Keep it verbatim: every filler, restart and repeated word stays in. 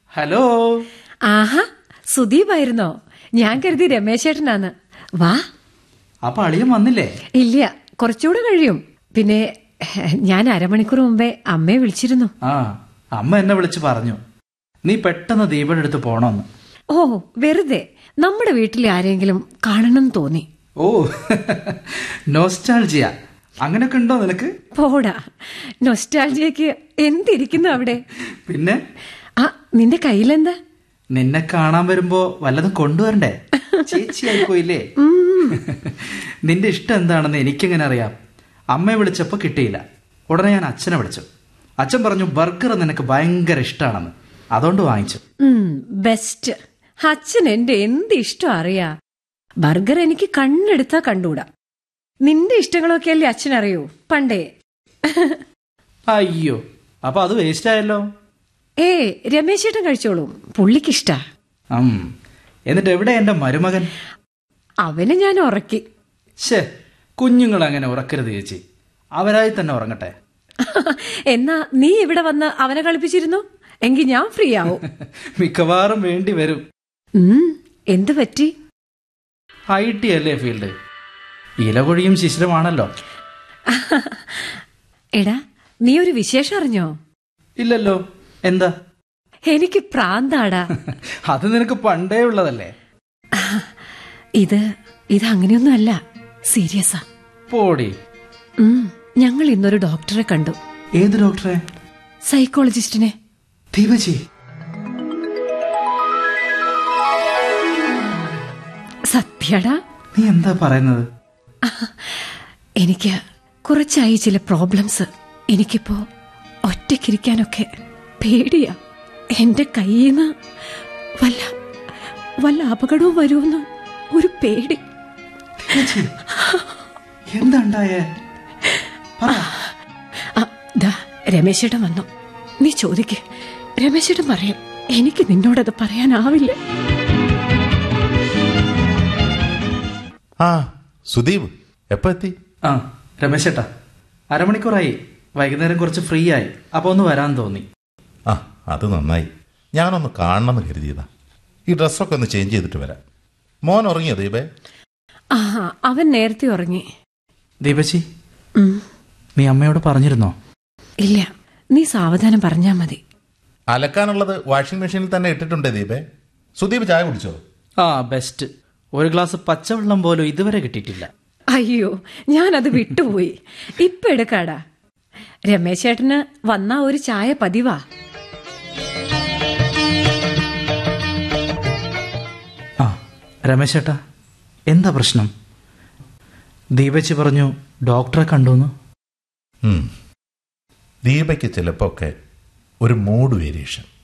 Hello. ആഹാ, സുദീപായിരുന്നോ? ഞാൻ കരുതി രമേശേട്ടനാന്ന്. വാ. അപ്പൊ അളിയൻ വന്നില്ലേ? ഇല്ല, കുറച്ചുകൂടെ കഴിയും. പിന്നെ ഞാൻ അരമണിക്കൂർ മുമ്പേ അമ്മയെ വിളിച്ചിരുന്നു. ആ, അമ്മ എന്നെ വിളിച്ചു പറഞ്ഞു നീ പെട്ടെന്ന് ദീപയുടെ അടുത്ത് പോണോന്ന്. ഓ, വെറുതെ നമ്മുടെ വീട്ടിലെ ആരെങ്കിലും കാണണം തോന്നി. ഓ, നോസ്റ്റാൾജിയ അങ്ങനൊക്കെ ഉണ്ടോ നിനക്ക്? പോടാ, നൊസ്റ്റാൾജിയക്ക് എന്തിരിക്കുന്നു അവിടെ? പിന്നെ ആ, നിന്റെ കയ്യിലെന്താ? നിന്നെ കാണാൻ വരുമ്പോ വല്ലതും കൊണ്ടുവരണ്ടേ? ചേച്ചിയായി പോയില്ലേ. നിന്റെ ഇഷ്ടം എന്താണെന്ന് എനിക്കെങ്ങനെ അറിയാം? അമ്മയെ വിളിച്ചപ്പോ കിട്ടിയില്ല. ഉടനെ ഞാൻ അച്ഛനെ വിളിച്ചു. അച്ഛൻ പറഞ്ഞു ബർഗർ നിനക്ക് ഭയങ്കര ഇഷ്ടമാണെന്ന്, അതുകൊണ്ട് വാങ്ങിച്ചു. ബെസ്റ്റ്. അച്ഛൻ എന്റെ എന്ത് ഇഷ്ടം അറിയാ. ബർഗർ എനിക്ക് കണ്ണെടുത്താ കണ്ടൂടാ. നിന്റെ ഇഷ്ടങ്ങളൊക്കെ അല്ലേ അച്ഛനറിയൂ പണ്ടേ. അയ്യോ, അപ്പൊ അത് വേസ്റ്റ് ആയല്ലോ. ഏ, രമേശേട്ടൻ കഴിച്ചോളും, പുള്ളിക്കിഷ്ടാ. എന്നിട്ട് എവിടെ എന്റെ മരുമകൻ? അവനെ ഞാൻ ഉറക്കി. ശേ, കുഞ്ഞുങ്ങൾ അങ്ങനെ ഉറക്കരുത് ചേച്ചി, അവരായി തന്നെ ഉറങ്ങട്ടെ. എന്നാ നീ ഇവിടെ വന്ന് അവനെ കളിപ്പിച്ചിരുന്നു എങ്കിൽ ഞാൻ ഫ്രീ ആവും. മിക്കവാറും വേണ്ടി വരും. എന്ത് പറ്റി? ഐ ടി അല്ലേ ഫീൽഡ്, ഇലകൊഴിയും ശിശിരമാണല്ലോ. എടാ, നീ ഒരു വിശേഷം അറിഞ്ഞോ? ഇല്ലല്ലോ. എന്താ? എനിക്ക് പ്രാന്താടാ. അത് നിനക്ക് പണ്ടേ ഉള്ളതല്ലേ. ഇത് ഇത് അങ്ങനെയൊന്നും അല്ല, സീരിയസാ. പോടി. ഞങ്ങൾ ഇന്നൊരു ഡോക്ടറെ കണ്ടു. ഏത് ഡോക്ടറെ? സൈക്കോളജിസ്റ്റിനെ. ദീപജി, സത്യടാ. നീ എന്താ പറയുന്നത്? എനിക്ക് കുറച്ചായി ചില പ്രോബ്ലംസ്. എനിക്കിപ്പോ ഒറ്റയ്ക്കിരിക്കാനൊക്കെ പേടിയാ. എന്റെ കയ്യിന്ന് വല്ല വല്ല അപകടവും വരുമെന്ന് ഒരു പേടി. എന്താണ്ടായേ? രമേശേട്ടൻ വന്നു. നീ ചോദിക്ക്, രമേശേട്ടൻ പറയും. എനിക്ക് നിന്നോടത് പറയാനാവില്ല. ആ, സുദീപ് എപ്പോ എത്തി? ആ, രമേശേട്ടാ, അരമണിക്കൂറായി. വൈകുന്നേരം കുറച്ച് ഫ്രീ ആയി, അപ്പൊ ഒന്ന് വരാൻ തോന്നി. ആ, അത് നന്നായി. ഞാനൊന്ന് കാണണമെന്ന് കരുതിയതാ. ഈ ഡ്രസ്സൊക്കെ ഒന്ന് ചേഞ്ച് ചെയ്തിട്ട് വരാം. മോൻ ഉറങ്ങിയോ ദീപേ? ആ, അവൻ നേരത്തെ ഉറങ്ങി. ദീപച്ചി, നീ അമ്മയോട് പറഞ്ഞിരുന്നോ? ഇല്ല, നീ സാവധാനം പറഞ്ഞാ മതി. അലക്കാനുള്ളത് വാഷിംഗ് മെഷീനിൽ തന്നെ ഇട്ടിട്ടുണ്ടേ ദീപേ. സുദീപ് ചായ കുടിച്ചോ? ആ, ബെസ്റ്റ്. ഒരു ഗ്ലാസ് പച്ചവെള്ളം പോലും ഇതുവരെ കിട്ടിയിട്ടില്ല. അയ്യോ, ഞാനത് വിട്ടുപോയി. ഇപ്പൊ എടുക്കാടാ. രമേശേട്ടന് വന്നാ ഒരു ചായ പതിവാ. ആ, രമേശേട്ടാ, എന്താ പ്രശ്നം? ദീപച്ചി പറഞ്ഞു ഡോക്ടറെ കണ്ടുന്ന്. ദീപയ്ക്ക് ചിലപ്പോ ഒക്കെ ഒരു മൂഡ് വേരിയേഷൻ.